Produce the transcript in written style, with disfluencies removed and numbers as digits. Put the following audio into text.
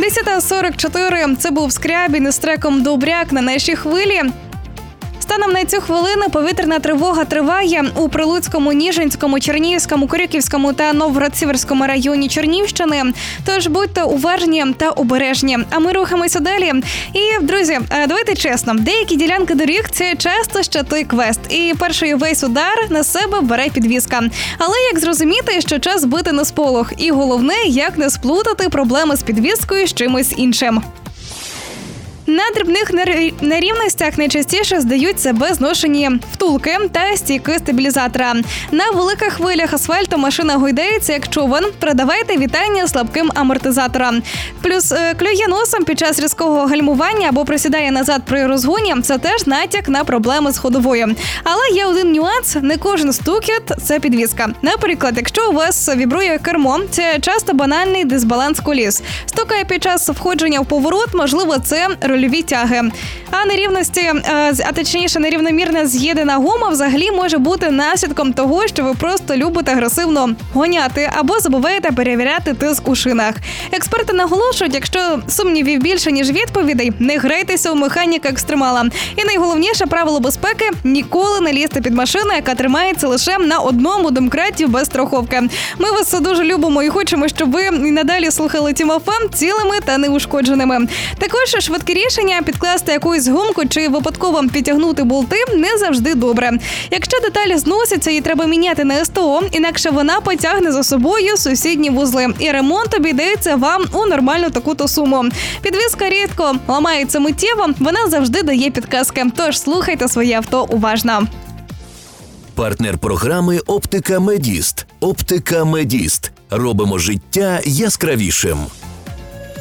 10:44. Це був Скрябін із треком «Добряк» на нашій хвилі. Станом на цю хвилину повітряна тривога триває у Прилуцькому, Ніжинському, Чернігівському, Корюківському та Новгород-Сіверському районі Чернігівщини. Тож будьте уважні та обережні. А ми рухаємося далі. І, друзі, давайте чесно, деякі ділянки доріг – це часто ще той квест. І перший весь удар на себе бере підвізка. Але як зрозуміти, що час бити на сполох? І головне, як не сплутати проблеми з підвіскою з чимось іншим. На дрібних нерівностях найчастіше здають себе зношені втулки та стійки стабілізатора. На великих хвилях асфальту машина гойдається як човен. Передавайте вітання слабким амортизаторам. Плюс клює носом під час різкого гальмування або присідає назад при розгоні – це теж натяк на проблеми з ходовою. Але є один нюанс – не кожен стукіт – це підвізка. Наприклад, якщо у вас вібрує кермо, це часто банальний дисбаланс коліс. Стукає під час входження в поворот, можливо, це рульові тяги. А нерівності, точніше нерівномірна з'єднана гума взагалі може бути наслідком того, що ви просто любите агресивно гоняти або забуваєте перевіряти тиск у шинах. Експерти наголошують, якщо сумнівів більше, ніж відповідей, не грайтеся у механіка-екстремала. І найголовніше правило безпеки – ніколи не лізьте під машину, яка тримається лише на одному домкраті без страховки. Ми вас дуже любимо і хочемо, щоб ви і надалі слухали Тім ФМ цілими та неушкодженими. Також швидкі рішення підкласти якусь гумку чи випадково підтягнути болти не завжди добре. Якщо деталь зноситься, її треба міняти на СТО, інакше вона потягне за собою сусідні вузли. І ремонт обійдеться вам у нормальну таку-то суму. Підвізка рідко ламається миттєво, вона завжди дає підказки. Тож слухайте своє авто уважно. Партнер програми «Оптика Медіст». «Оптика Медіст». Робимо життя яскравішим.